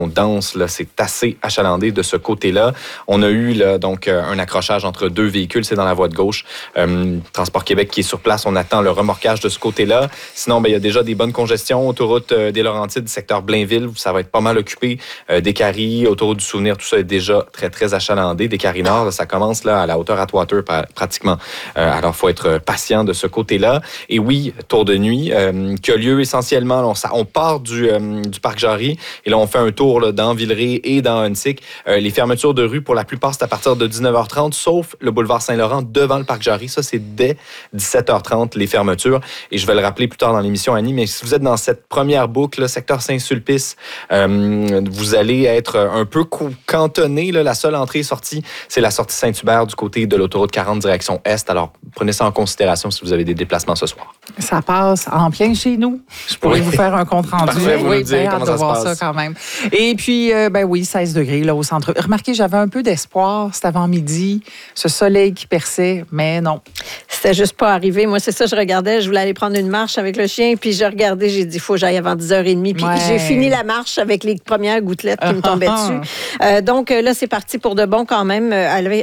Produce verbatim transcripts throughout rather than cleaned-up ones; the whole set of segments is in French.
dense, là, c'est assez achalandé de ce côté-là. On a eu là, donc euh, un accrochage entre deux véhicules, c'est dans la voie de gauche. Euh, Transport Québec qui est sur place, on attend le remorquage de ce côté-là. Sinon, ben, il y a déjà des bonnes congestions. Autoroute euh, des Laurentides, secteur Blainville, ça va être pas mal occupé. Euh, Décarie, autoroute du Souvenir, tout ça est déjà très, très achalandé. Décarie Nord, là, ça commence là, à la hauteur Atwater pratiquement. Euh, alors, il faut être patient de ce côté-là. Et oui, tour de nuit euh, qui a lieu essentiellement, là, on, ça, on part du, euh, du parc Jarry et là, on fait un tour là, dans Villeray et dans Huntsic. Euh, les fermetures de rue, pour la plupart, c'est à partir de dix-neuf heures trente, sauf le boulevard Saint-Laurent devant le parc Jarry. Ça, c'est dès dix-sept heures trente, les fermetures. Et je vais le rappeler plus tard dans l'émission, Annie, mais si vous êtes dans cette première boucle, là, secteur Saint-Sulpice, euh, vous allez être un peu cantonné. Là, la seule entrée et sortie, c'est la sortie Saint-Hubert du côté de l'autoroute quarante, direction Est. Alors, prenez ça en considération si vous avez des déplacements ce soir. Ça passe en plein chez nous. Je pourrais oui. vous faire un compte rendu. Parfait, vous oui, nous direz bien comment hâte de ça voir se passe. Ça quand même. Et puis, euh, ben oui, seize degrés là, au centre. Remarquez, j'avais un peu d'espoir cet avant-midi, ce soleil qui perçait, mais non. C'était juste pas arrivé. Moi, c'est ça, je regardais, je voulais aller prendre une marche avec le chien, puis je regardais, j'ai dit, il faut que j'aille avant dix heures trente. Puis ouais. j'ai fini la marche avec les premières gouttelettes qui me tombaient dessus. Euh, donc là, c'est parti pour de bon quand même.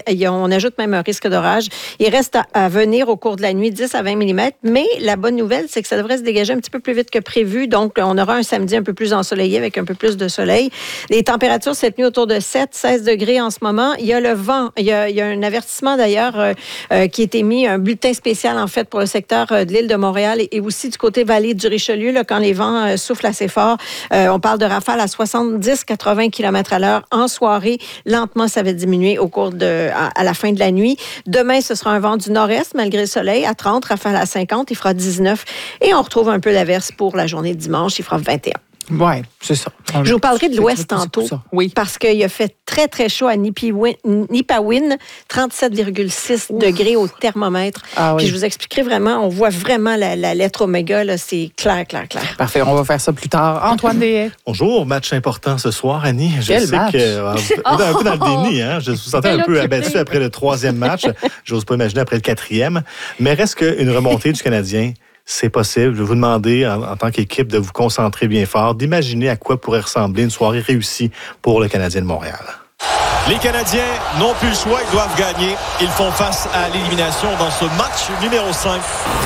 On ajoute même un risque d'orage. Il reste à, à venir au cours de la nuit dix à vingt millimètres, mais la bonne nouvelle, c'est que ça devrait se dégager un petit peu plus vite que prévu. Donc, on aura un samedi un peu plus ensoleillé avec un peu plus de soleil. Les températures cette nuit autour de sept à seize degrés en ce moment. Il y a le vent. Il y a, il y a un avertissement d'ailleurs euh, euh, qui a été mis, un bulletin spécial en fait pour le secteur euh, de l'île de Montréal et, et aussi du côté vallée du Richelieu, là, quand les vents euh, soufflent assez fort. Euh, on parle de rafales à soixante-dix à quatre-vingts kilomètres à l'heure en soirée. Lentement, ça va diminuer au cours de, à, à la fin de la nuit. Demain, ce sera un vent du nord-est malgré le soleil à trente, rafales à cinquante. Il fera dix-neuf. Et on retrouve un peu d'averse pour la journée de dimanche. Il fera vingt et un. Oui, c'est ça. On Je vous parlerai de l'Ouest tantôt, oui. parce qu'il a fait très, très chaud à Nipawin, Nipawin trente-sept virgule six degrés au thermomètre. Ah, oui. Puis je vous expliquerai vraiment, on voit vraiment la, la lettre oméga, là, c'est clair, clair, clair. Parfait, on va faire ça plus tard. Antoine Deshaies. Bonjour, match important ce soir, Annie. Je Quel sais match? que euh, vous êtes un peu dans le déni, hein? Je vous sentais un peu abattu après le troisième match. J'ose pas imaginer après le quatrième. Mais reste qu'une remontée du Canadien, c'est possible. Je vais vous demander, en, en tant qu'équipe, de vous concentrer bien fort, d'imaginer à quoi pourrait ressembler une soirée réussie pour le Canadien de Montréal. Les Canadiens n'ont plus le choix, ils doivent gagner. Ils font face à l'élimination dans ce match numéro cinq.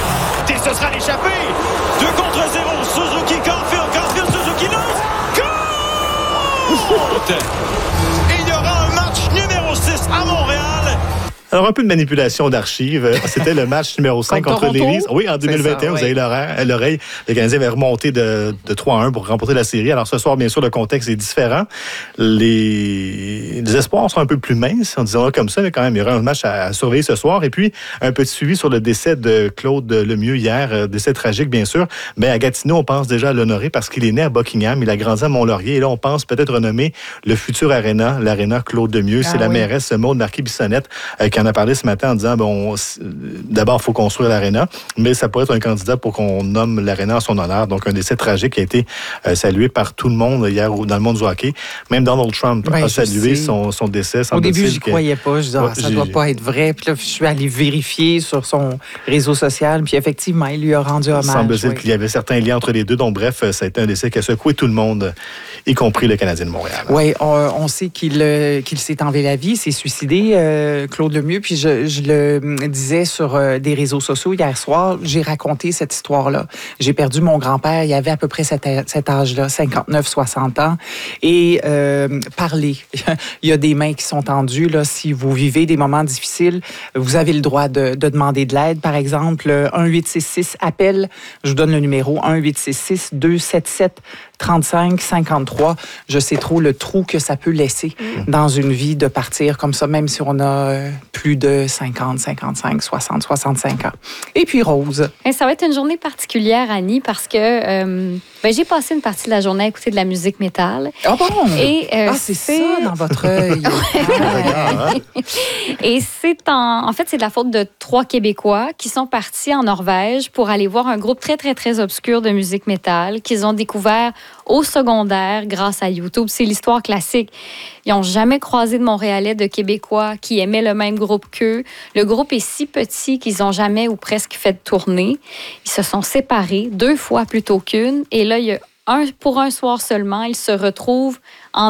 Et ce sera l'échappée. deux contre zéro. Suzuki, Caulfield, Caulfield, Suzuki lance. Compte! Et il y aura un match numéro six à Montréal. Alors, un peu de manipulation d'archives. C'était le match numéro cinq contre, contre les Leafs. Oui, en deux mille vingt et un, ça, vous oui. avez l'oreille. l'oreille. Le Canadien avait remonté de, de trois à un pour remporter la série. Alors, ce soir, bien sûr, le contexte est différent. Les, les espoirs sont un peu plus minces, en disant comme ça, mais quand même, il y aura un match à, à surveiller ce soir. Et puis, un petit suivi sur le décès de Claude Lemieux hier. Décès tragique, bien sûr. Mais à Gatineau, on pense déjà à l'honorer parce qu'il est né à Buckingham. Il a grandi à Mont-Laurier. Et là, on pense peut-être renommer le futur Arena, l'Arena Claude Lemieux. Ah, c'est la oui. mairesse Maude Marquis-Bissonnette euh, qui en a parlé ce matin en disant, bon, d'abord, il faut construire l'aréna, mais ça pourrait être un candidat pour qu'on nomme l'aréna en son honneur. Donc, un décès tragique qui a été euh, salué par tout le monde hier dans le monde du hockey. Même Donald Trump ouais, a salué son, son décès. Au début, je ne croyais pas. Je disais, ah, ça ne doit pas être vrai. Puis là, je suis allé vérifier sur son réseau social. Puis effectivement, il lui a rendu hommage. Semble-t-il oui. qu'il y avait certains liens entre les deux. Donc, bref, ça a été un décès qui a secoué tout le monde, y compris le Canadien de Montréal. Oui, on, on sait qu'il, euh, qu'il s'est enlevé la vie, s'est suicidé, euh, Claude Lemieux. Puis je Je, je le disais sur euh, des réseaux sociaux hier soir, j'ai raconté cette histoire-là. J'ai perdu mon grand-père, il avait à peu près cet, cet âge-là, cinquante-neuf soixante ans. Et euh, parler. Il y a des mains qui sont tendues. Là, si vous vivez des moments difficiles, vous avez le droit de, de demander de l'aide. Par exemple, un huit six six appel. Je vous donne le numéro un huit six six deux sept sept trente-cinq cinquante-trois. Je sais trop le trou que ça peut laisser mmh. dans une vie de partir comme ça, même si on a euh, plus de cinquante, cinquante-cinq, soixante, soixante-cinq ans. Et puis Rose. Et ça va être une journée particulière, Annie, parce que euh, ben, j'ai passé une partie de la journée à écouter de la musique métal. Ah bon? Et, euh, ah, c'est, c'est ça dans votre œil. ah. Et c'est en... En fait, c'est de la faute de trois Québécois qui sont partis en Norvège pour aller voir un groupe très, très, très obscur de musique métal qu'ils ont découvert au secondaire grâce à YouTube. C'est l'histoire classique. Ils n'ont jamais croisé de Montréalais, de Québécois qui aimaient le même groupe qu'eux. Le groupe est si petit qu'ils n'ont jamais ou presque fait de tournée. Ils se sont séparés deux fois plutôt qu'une. Et là, il y a un, pour un soir seulement, ils se retrouvent en